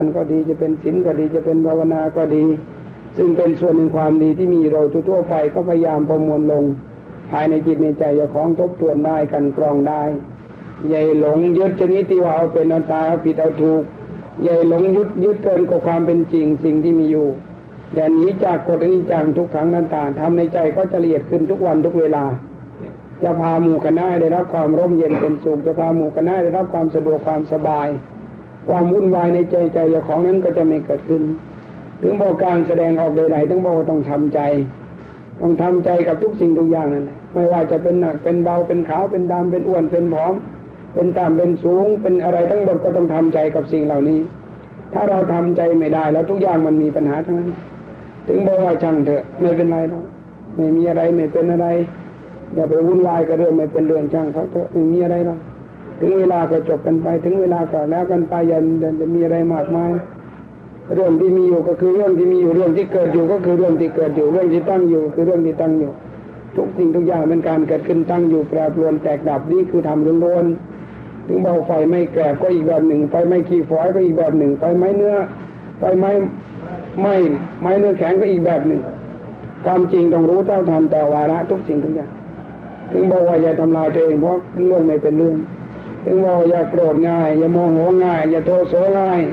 ก็ดีจะเป็นศีลก็ดีจะเป็นภาวนาก็ดีซึ่งเป็นส่วนหนึ่งความดีที่มีเราทั่วไปก็พยายามประมวลลงภายในจิตในใจอย่าของทบทวนได้กันกรองได้อย่าหลงยึดชนิดที่ว่าเอาเป็นเอาตายเอาผิดเอาถูกอย่าหลงยึดเกินกว่าความเป็นจริงสิ่งที่มีอยู่อย่าหนีจากกฎอนิจจังทุกขังนันตาทำในใจก็จะละเอียดขึ้นทุกวันทุกเวลาจะพาหมู่คณะได้รับความร่มเย็นเป็นสุขจะพาหมู่คณะได้รับความสะดวกความสบายความวุ่นวายในใจอย่าของนั้นก็จะไม่เกิดขึ้นถึงบอกการแสดงออกใดๆต้องบอกว่าต้องทำใจกับทุกสิ่งทุกอย่างนั่นแหละไม่ว่าจะเป็นหนักเป็นเบาเป็นขาวเป็นดำเป็นอ้วนเป็นผอมเป็นต่ำเป็นสูงเป็นอะไรทั้งหมดก็ต้องทำใจกับสิ่งเหล่านี้ถ้าเราทำใจไม่ได้แล้วทุกอย่างมันมีปัญหาทั้งนั้นถึงบอกว่าช่างเถอะไม่เป็นไรหรอกไม่มีอะไรไม่เป็นอะไรอย่าไปวุ่นวายกับเรื่องไม่เป็นเรื่องช่างเขาเถอะไม่มีอะไรหรอกถึงเวลาก็จบกันไปถึงเวลาก็แล้วกันไปยันจะมีอะไรมากมายเรื่องที่มีอยู่ก็คือเรื่องที่มีอยู่เรื่องที่เกิดอยู่ก็คือเรื่องที่เกิดอยู่เรื่องที่ตั้งอยู่คือเรื่องที่ตั้งอยู่ทุกสิ่งทุกอย่างเป็นการเกิดขึ้นตั้งอยู่แปรปรวนแตกดับนี่คือธรรมล้วนๆถึงเบาไฟไม่แก่ก็อีกแบบหนึ่งไฟไม่ขี้ฝอยก็อีกแบบหนึ่งไฟไม้เนื้อไฟไม้เนื้อแข็งก็อีกแบบหนึ่งความจริงต้องรู้เท่าทันแต่วาระทุกสิ่งทุกอย่างถึงบอกว่าอย่าทำลายตัวเองเพราะเรื่องไม่เป็นเรื่องถึงบอกอย่าโกรธง่ายอย่าโมโหง่ายอย่าโทโสง่าย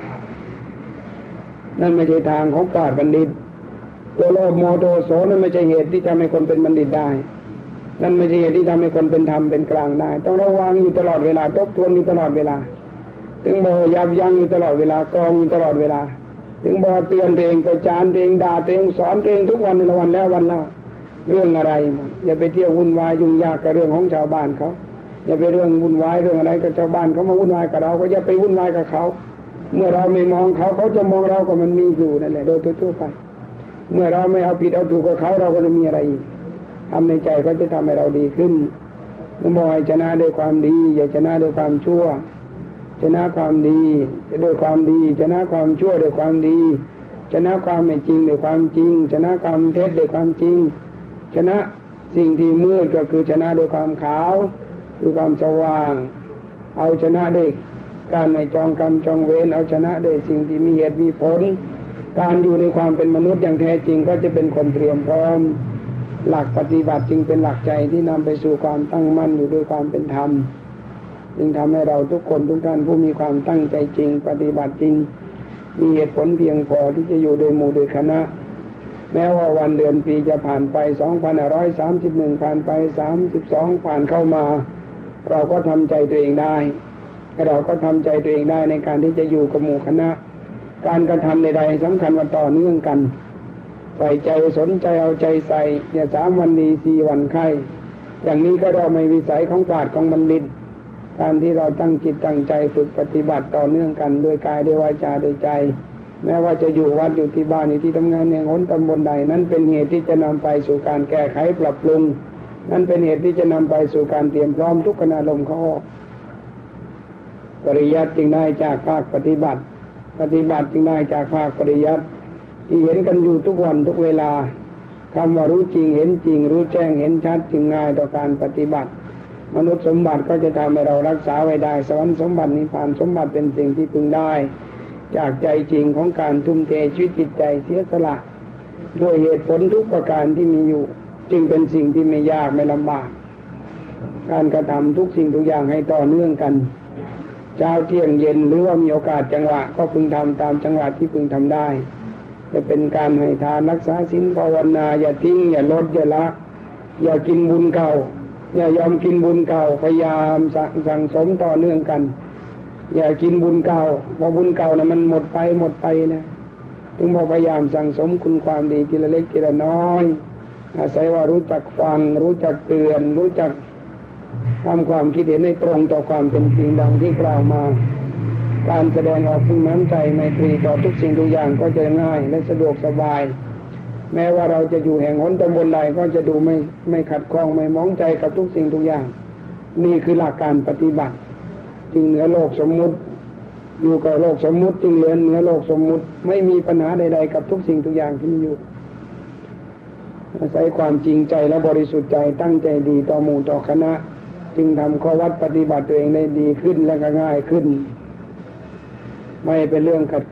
นั่นไม่ใช่ทางของปราชญ์บัณฑิตตัวโลภโมโทโสนั่นไม่ใช่เหตุที่ทำให้คนเป็นบัณฑิตได้นั่นไม่ใช่เหตุที่ทำให้คนเป็นธรรมเป็นกลางได้ต้องระวังอยู่ตลอดเวลาทบทวนอยู่ตลอดเวลาถึงบอกยับยั้งอยู่ตลอดเวลากรองอยู่ตลอดเวลาถึงบอกเตือนตัวเองประจานตัวเองด่าตัวเองสอนตัวเองทุกวันละวันแล้ววันเล่าเรื่องอะไรอย่าไปเที่ยววุ่นวายยุ่งยากกับเรื่องของชาวบ้านเขาอย่าไปเรื่องวุ่นวายเรื่องอะไรกับชาวบ้านเขามาวุ่นวายกับเราก็อย่าไปวุ่นวายกับเขาเมื่อเราไม่มองเขาเขาจะมองเราก็มันมีอยู่นั่นแหละโดยทั่วไปเมื่อเราไม่เอาผิดเอาถูกกับเขาเราก็จะมีอะไรอีกทำในใจก็จะทำให้เราดีขึ้นต้องบอกให้ชนะด้วยความดีอย่าชนะด้วยความชั่วชนะความดีด้วยความดีชนะความชั่วด้วยความดีชนะความไม่จริงด้วยความจริงชนะความเท็จด้วยความจริงชนะสิ่งที่มืดก็คือชนะด้วยความขาวด้วยความสว่างเอาชนะด้วยการไม่จองกรรมจองเวรเอาชนะด้วยสิ่งที่มีเหตุมีผลการอยู่ในความเป็นมนุษย์อย่างแท้จริงก็จะเป็นคนเตรียมพร้อมหลักปฏิบัติจึงเป็นหลักใจที่นำไปสู่ความตั้งมั่นอยู่ด้วยความเป็นธรรมจึงทำให้เราทุกคนทุกท่านผู้มีความตั้งใจจริงปฏิบัติจริงมีเหตุผลเพียงพอที่จะอยู่โดยหมู่โดยคณะแม้ว่าวันเดือนปีจะผ่านไป2531ผ่านไป32ผ่านเข้ามาเราก็ทำใจตัวเองได้เราก็ทำใจตัวเองได้ในการที่จะอยู่กับหมู่คณะการกระทำใดๆสำคัญว่าต่อเนื่องกันใส่ใจสนใจเอาใจใส่อย่า3 วันดี4 วันไข้อย่างนี้ก็เราไม่วิสัยของปราชญ์ของบัณฑิตการที่เราตั้งจิตตั้งใจฝึกปฏิบัติต่อเนื่องกันด้วยกายด้วยวาจาด้วยใจแม้ว่าจะอยู่วัดอยู่ที่บ้านอยู่ที่ทำงานในหนตำบลใดนั้นเป็นเหตุที่จะนำไปสู่การแก้ไขปรับปรุงนั้นเป็นเหตุที่จะนำไปสู่การเตรียมพร้อมทุกขณะลมเข้าออกปริยัติจึงได้จากภาคปฏิบัติจึงได้จากภาคปริยัติที่เห็นกันอยู่ทุกวันทุกเวลาคำว่ารู้จริงเห็นจริงรู้แจ้งเห็นชัดจึงง่ายต่อการปฏิบัติมนุษย์สมบัติก็จะทำให้เรารักษาไว้ได้สวรรค์สมบัตินิพพานสมบัติเป็นสิ่งที่พึงได้จากใจจริงของการทุ่มเทชีวิตจิตใจเสียสละด้วยเหตุผลทุกประการที่มีอยู่จึงเป็นสิ่งที่ไม่ยากไม่ลำบากการกระทำทุกสิ่งทุกอย่างให้ต่อเนื่องกันเช้าเที่ยงเย็นหรือว่ามีโอกาสจังหวะก็พึงทำตามจังหวะที่พึงทำได้จะเป็นการให้ทานรักษาศีลภาวนาอย่าทิ้งอย่าลดอย่าละอย่ากินบุญเก่าอย่ายอมกินบุญเก่าพยายามสั่งสมต่อเนื่องกันอย่ากินบุญเก่าเพราะบุญเก่านะมันหมดไปนะถึงพยายามสั่งสมคุณความดีทีละเล็กทีละน้อยอาศัยว่ารู้จักฟังรู้จักเตือนรู้จักทำความคิดเห็นให้ตรงต่อความเป็นจริงดังที่กล่าวมาการแสดงออกถึงน้ำใจไมตรีต่อทุกสิ่งทุกอย่างก็จะง่ายและสะดวกสบายแม้ว่าเราจะอยู่แห่งหนตำบลใดก็จะดูไม่ขัดข้องไม่มองใจกับทุกสิ่งทุกอย่างนี่คือหลักการปฏิบัติจึงเหนือโลกสมมุติอยู่กับโลกสมมุติจึงเหนือโลกสมมุติไม่มีปัญหาใดๆกับทุกสิ่งทุกอย่างที่มีอยู่อาศัยความจริงใจและบริสุทธิ์ใจตั้งใจดีต่อหมู่ต่อคณะจึงทำข้อวัดปฏิบัติตัวเองได้ดีขึ้นและก็ง่ายขึ้นไม่เป็นเรื่องขัด